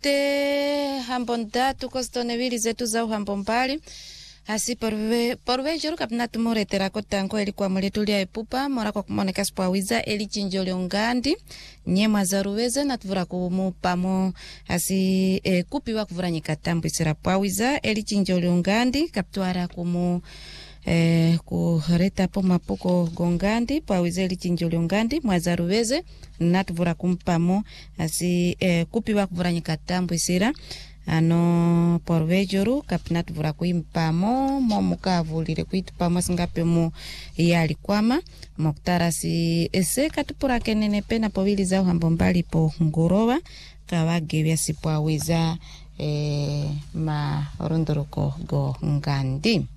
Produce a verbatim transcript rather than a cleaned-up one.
te hambondatu kostone vili zetu za uhambo mbali. Hasi porve porve joru kapna tumore terakota nko ilikuwa mletulia epupa mora kwa kumoneka spawiza eli chinjoli ongandi nyema za ruweze na tuvura kumupamo hasi e, kupi wa kuvura nyikatambu isira pawiza eli chinjoli ongandi kaptuara kumu eh kureta po mapuko gongandi pawiza eli chinjoli ongandi mwaza ruweze na tuvura kumpamo hasi e, kupi wa kuvura nyikatambu isira ano porvejuru kapinatu vura kuimpamo momuka vulire kuitupamo singape mu yali kwama moktara si ese katupura kenene pena povili za uhambo mbali po ngurova kawage vya sipaweza e, ma rondoroko go ngandi.